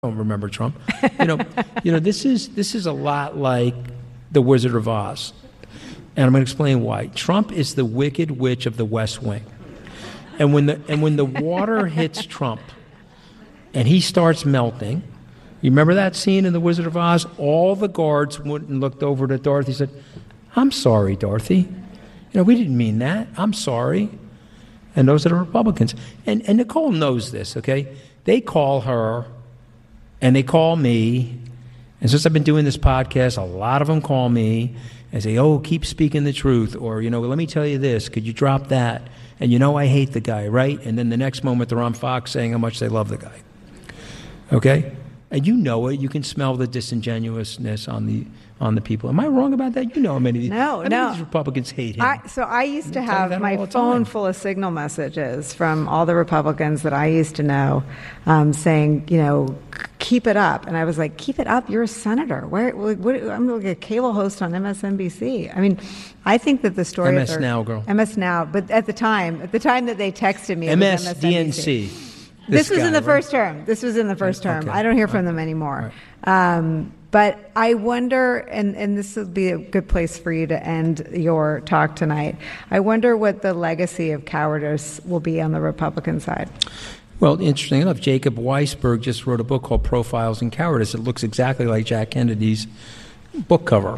don't remember Trump. You know, this is a lot like the Wizard of Oz, and I'm going to explain why. Trump is the Wicked Witch of the West Wing, and when the water hits Trump, and he starts melting. You remember that scene in the Wizard of Oz? All the guards went and looked over to Dorothy and said, "I'm sorry, Dorothy. We didn't mean that. I'm sorry." And those are the Republicans. And Nicole knows this, okay? They call her, and they call me. And since I've been doing this podcast, a lot of them call me and say, "Oh, keep speaking the truth." Or, let me tell you this. Could you drop that? And I hate the guy, right? And then the next moment they're on Fox saying how much they love the guy. Okay? And you know it. You can smell the disingenuousness on the people. Am I wrong about that? How many of these Republicans hate him. I used to have my phone full of signal messages from all the Republicans that I used to know saying, keep it up. And I was like, keep it up? You're a senator. I'm like a cable host on MSNBC. I mean, I think that the story MS Now, girl. MS Now. But at the time that they texted me, MSDNC. This was in the first term. Okay. I don't hear from them anymore. Right. But I wonder, and this will be a good place for you to end your talk tonight, I wonder what the legacy of cowardice will be on the Republican side. Well, interesting enough, Jacob Weisberg just wrote a book called Profiles in Cowardice. It looks exactly like Jack Kennedy's book cover.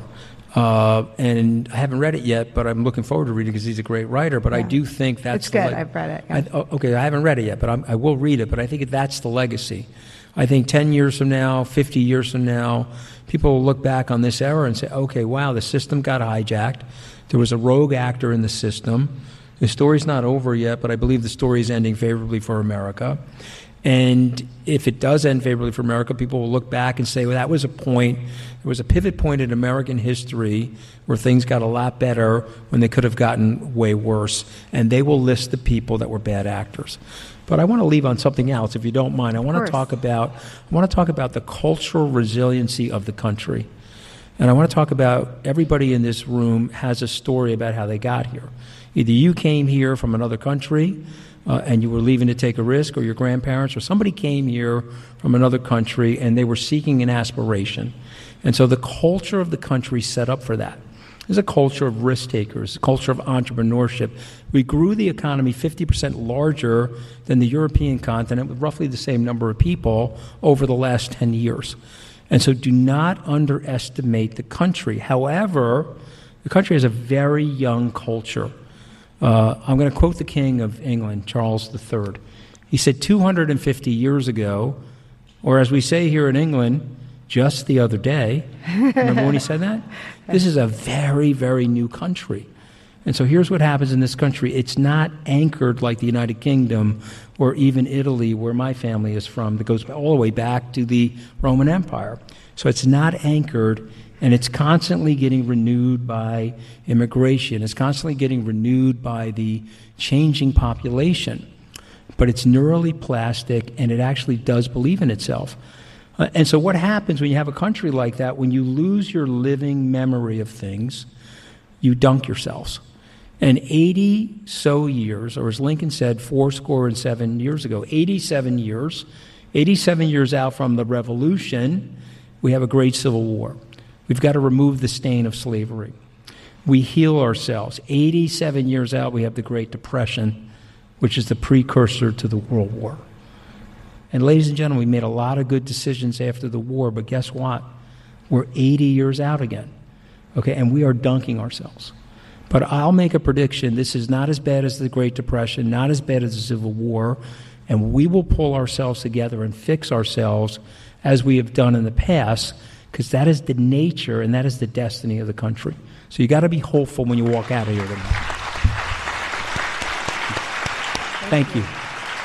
And I haven't read it yet, but I'm looking forward to reading it because he's a great writer. But I do think that's... It's good. I've read it. Yeah. Okay, I haven't read it yet, but I will read it. But I think that's the legacy. I think 10 years from now, 50 years from now, people will look back on this era and say, okay, wow, the system got hijacked. There was a rogue actor in the system. The story's not over yet, but I believe the story is ending favorably for America. And if it does end favorably for America, people will look back and say, well, that was a point. There was a pivot point in American history where things got a lot better when they could have gotten way worse. And they will list the people that were bad actors. But I want to leave on something else, if you don't mind. I want to talk about the cultural resiliency of the country. And I want to talk about everybody in this room has a story about how they got here. Either you came here from another country and you were leaving to take a risk, or your grandparents, or somebody came here from another country and they were seeking an aspiration. And so the culture of the country set up for that. There's a culture of risk takers, a culture of entrepreneurship. We grew the economy 50% larger than the European continent with roughly the same number of people over the last 10 years. And so do not underestimate the country. However, the country has a very young culture. I'm going to quote the King of England, Charles III. He said 250 years ago, or as we say here in England, just the other day. Remember when he said that? This is a very, very new country. And so here's what happens in this country. It's not anchored like the United Kingdom or even Italy, where my family is from, that goes all the way back to the Roman Empire. So it's not anchored, and it's constantly getting renewed by immigration. It's constantly getting renewed by the changing population. But it's neurally plastic, and it actually does believe in itself. And so what happens when you have a country like that, when you lose your living memory of things, you dunk yourselves. And 80 so years, or as Lincoln said 87 years ago, 87 years out from the Revolution, we have a great Civil War. We've got to remove the stain of slavery. We heal ourselves. 87 years out, we have the Great Depression, which is the precursor to the World War. And ladies and gentlemen, we made a lot of good decisions after the war, but guess what? We're 80 years out again, okay? And we are dunking ourselves. But I'll make a prediction. This is not as bad as the Great Depression, not as bad as the Civil War, and we will pull ourselves together and fix ourselves as we have done in the past, because that is the nature and that is the destiny of the country. So you got to be hopeful when you walk out of here tonight. Thank you.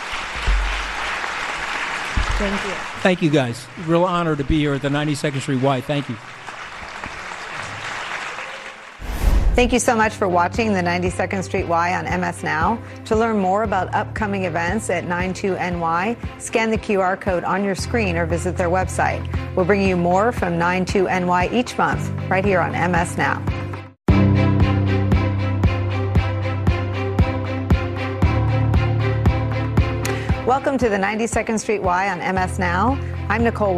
Thank you. Thank you, guys. Real honor to be here at the 92nd Street Y. Thank you. Thank you so much for watching the 92nd Street Y on MS Now. To learn more about upcoming events at 92NY, scan the QR code on your screen or visit their website. We'll bring you more from 92NY each month right here on MS Now. Welcome to the 92nd Street Y on MS Now. I'm Nicole